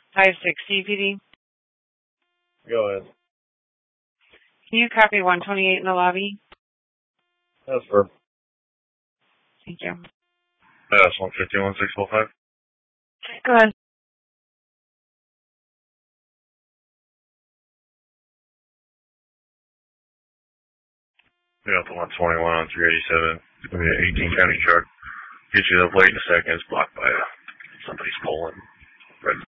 560 PD. Go ahead. Can you copy 128 in the lobby? That's for. Thank you. That's 151-645. Go ahead. You got the 121 on 387. It's going to be an 18 county truck. Get you up late in a second. It's blocked by somebody's pulling. Red